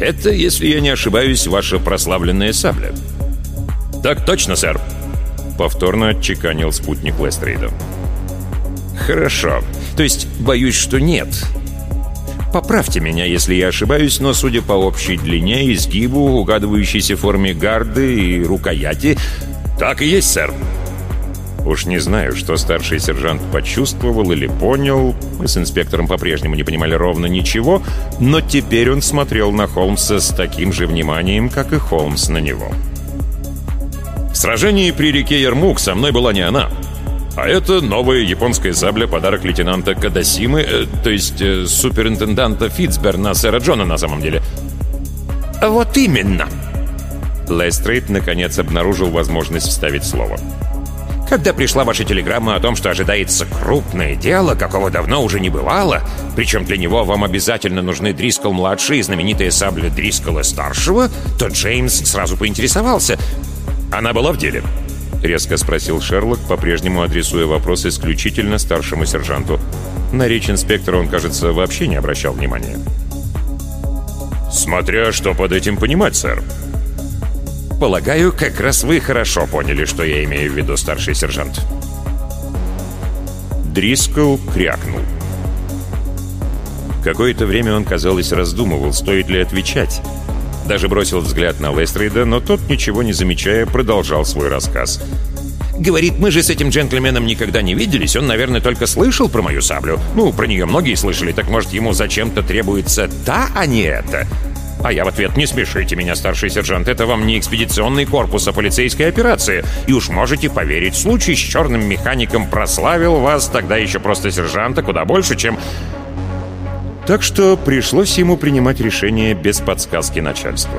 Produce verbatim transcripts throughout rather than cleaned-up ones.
Это, если я не ошибаюсь, ваша прославленная сабля». «Так точно, сэр», — повторно отчеканил спутник Лестрейда. «Хорошо. То есть, боюсь, что нет. Поправьте меня, если я ошибаюсь, но, судя по общей длине, изгибу, угадывающейся форме гарды и рукояти...» «Так и есть, сэр». Уж не знаю, что старший сержант почувствовал или понял. Мы с инспектором по-прежнему не понимали ровно ничего, но теперь он смотрел на Холмса с таким же вниманием, как и Холмс на него. «В сражении при реке Ярмук со мной была не она. А это новая японская сабля, подарок лейтенанта Кадасимы, э, то есть э, суперинтенданта Фитцберна, сэра Джона на самом деле». «Вот именно!» Лестрейд наконец обнаружил возможность вставить слово. «Когда пришла ваша телеграмма о том, что ожидается крупное дело, какого давно уже не бывало, причем для него вам обязательно нужны Дрискл-младший и знаменитая сабля Дрискла-старшего, то Джеймс сразу поинтересовался». «Она была в деле?» — резко спросил Шерлок, по-прежнему адресуя вопрос исключительно старшему сержанту. На речь инспектора он, кажется, вообще не обращал внимания. «Смотря что под этим понимать, сэр». «Полагаю, как раз вы хорошо поняли, что я имею в виду, старший сержант». Дрискл крякнул. Какое-то время он, казалось, раздумывал, стоит ли отвечать. Даже бросил взгляд на Лестрейда, но тот, ничего не замечая, продолжал свой рассказ. «Говорит, мы же с этим джентльменом никогда не виделись. Он, наверное, только слышал про мою саблю. Ну, про нее многие слышали, так может, ему зачем-то требуется та, а не это?» А я в ответ: «Не смешите меня, старший сержант, это вам не экспедиционный корпус, а полицейская операция. И уж можете поверить, случай с черным механиком прославил вас, тогда еще просто сержанта, куда больше, чем...» Так что пришлось ему принимать решение без подсказки начальства.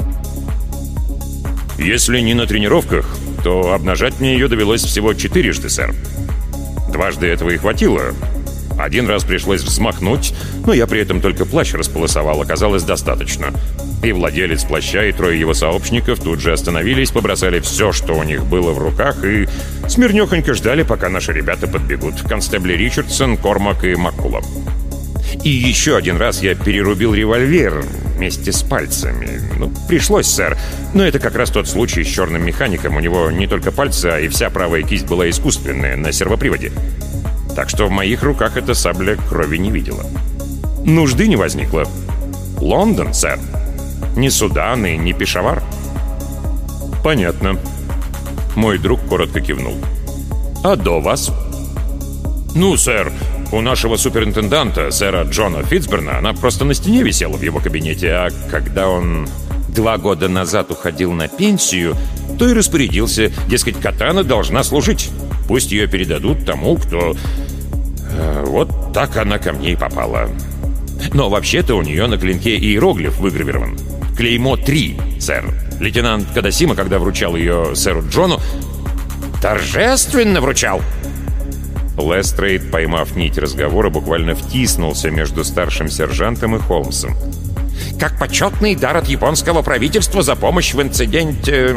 «Если не на тренировках, то обнажать мне ее довелось всего четырежды, сэр. Дважды этого и хватило. Один раз пришлось взмахнуть, но я при этом только плащ располосовал, оказалось достаточно. И владелец плаща, и трое его сообщников тут же остановились, побросали все, что у них было в руках, и смирнёхонько ждали, пока наши ребята подбегут. Констебли Ричардсон, Кормак и Маккула. И еще один раз я перерубил револьвер вместе с пальцами. Ну, пришлось, сэр. Но это как раз тот случай с черным механиком. У него не только пальцы, а и вся правая кисть была искусственная, на сервоприводе. Так что в моих руках эта сабля крови не видела. Нужды не возникло. Лондон, сэр. Ни Судан и ни Пешавар». «Понятно». Мой друг коротко кивнул. «А до вас?» «Ну, сэр, у нашего суперинтенданта, сэра Джона Фитцберна, она просто на стене висела в его кабинете, а когда он два года назад уходил на пенсию, то и распорядился, дескать, катана должна служить. Пусть ее передадут тому, кто... Вот так она ко мне и попала. Но вообще-то у нее на клинке иероглиф выгравирован. Клеймо три, сэр. Лейтенант Кадасима, когда вручал ее сэру Джону, торжественно вручал». Лестрейд, поймав нить разговора, буквально втиснулся между старшим сержантом и Холмсом. «Как почетный дар от японского правительства за помощь в инциденте...»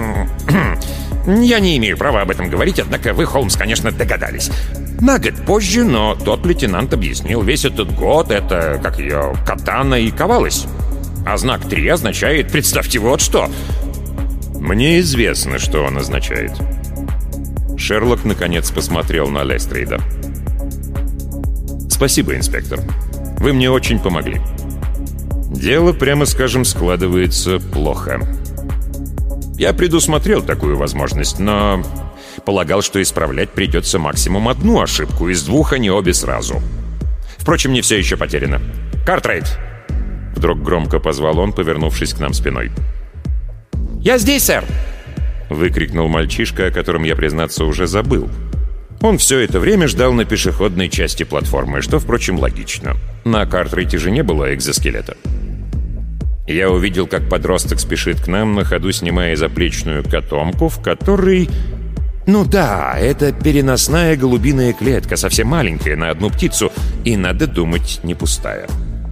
«Я не имею права об этом говорить, однако вы, Холмс, конечно, догадались. На год позже, но тот лейтенант объяснил, весь этот год это, как ее, катана и ковалась. А знак три означает, представьте, вот что». «Мне известно, что он означает». Шерлок, наконец, посмотрел на Лестрейда. «Спасибо, инспектор. Вы мне очень помогли. Дело, прямо скажем, складывается плохо. Я предусмотрел такую возможность, но полагал, что исправлять придется максимум одну ошибку, из двух, а не обе сразу. Впрочем, не все еще потеряно. Картрайт!» Вдруг громко позвал он, повернувшись к нам спиной. «Я здесь, сэр!» Выкрикнул мальчишка, о котором я, признаться, уже забыл. Он все это время ждал на пешеходной части платформы, что, впрочем, логично. На Картрайте же не было экзоскелета. Я увидел, как подросток спешит к нам, на ходу снимая заплечную котомку, в которой... Ну да, это переносная голубиная клетка, совсем маленькая, на одну птицу, и, надо думать, не пустая.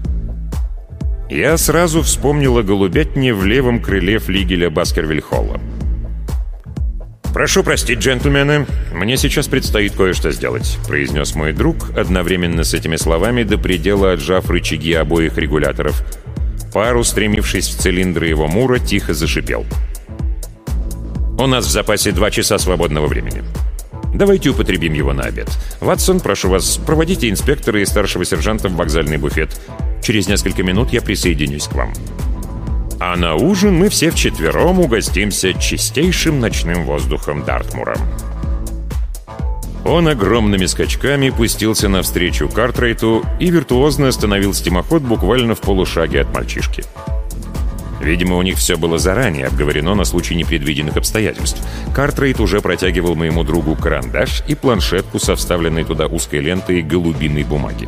Я сразу вспомнил о голубятне в левом крыле флигеля Баскервиль-Холла. «Прошу простить, джентльмены, мне сейчас предстоит кое-что сделать», — произнес мой друг, одновременно с этими словами до предела отжав рычаги обоих регуляторов. Пар, устремившись в цилиндры его мура, тихо зашипел. «У нас в запасе два часа свободного времени. Давайте употребим его на обед. Ватсон, прошу вас, проводите инспектора и старшего сержанта в вокзальный буфет. Через несколько минут я присоединюсь к вам. А на ужин мы все вчетвером угостимся чистейшим ночным воздухом Дартмура». Он огромными скачками пустился навстречу Картрайту и виртуозно остановил стимоход буквально в полушаге от мальчишки. Видимо, у них все было заранее обговорено на случай непредвиденных обстоятельств. Картрайт уже протягивал моему другу карандаш и планшетку со вставленной туда узкой лентой голубиной бумаги.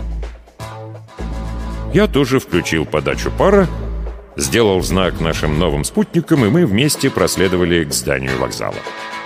Я тоже включил подачу пара, сделал знак нашим новым спутникам, и мы вместе проследовали к зданию вокзала.